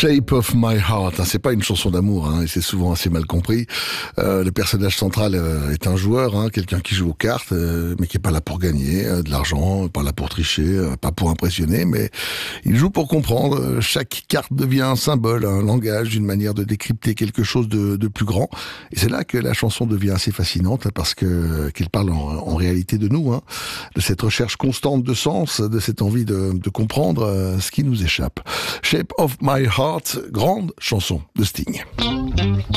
Shape of My Heart, c'est pas une chanson d'amour, et c'est souvent assez mal compris. Le personnage central est un joueur, quelqu'un qui joue aux cartes, mais qui est pas là pour gagner de l'argent, pas là pour tricher, pas pour impressionner, mais il joue pour comprendre. Chaque carte devient un symbole, un langage, une manière de décrypter quelque chose de plus grand. Et c'est là que la chanson devient assez fascinante, parce qu'elle parle en réalité de nous, de cette recherche constante de sens, de cette envie de comprendre ce qui nous échappe. Shape of My Heart, grande chanson de Sting.